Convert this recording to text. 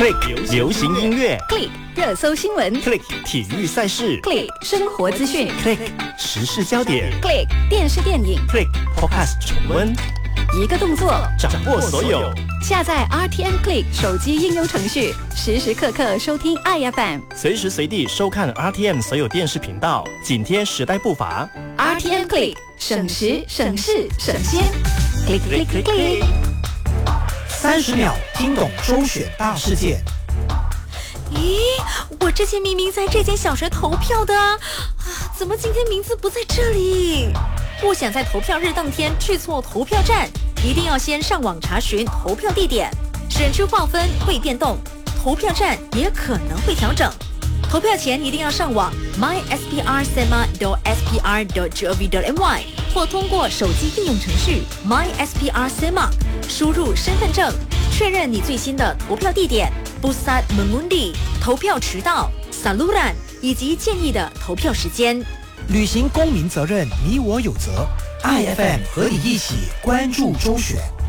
Click 流行音乐 ，Click 热搜新闻 ，Click 体育赛事 ，Click 生活资讯 ，Click 时事焦点 ，Click 电视电影 ，Click Podcast 重温， 一个动作掌握所有。 下载 RTM Click 手机应用程序，时时刻刻收听iFM， 随时随地收看 RTM 所有电视频道，紧贴时代步伐。 RTM Click 省时省事省先 ，Click Click Click Click。 30秒听懂周选大事件。 咦，我之前明明在这间小学投票的啊，怎么今天名字不在这里？不想在投票日当天去错投票站，一定要先上網查詢投票地點。選區劃分會變動，投票站也可能會調整。投票前一定要上網 mysprSema.spr.gov.my 或通過手機應用程序 mysprSema 輸入身份證，確認你最新的投票地點 pusat mengundi 投票遲到 saluran 以及建議的投票時間。 履行公民責任，你我有責。iFM 和你一起關注周選。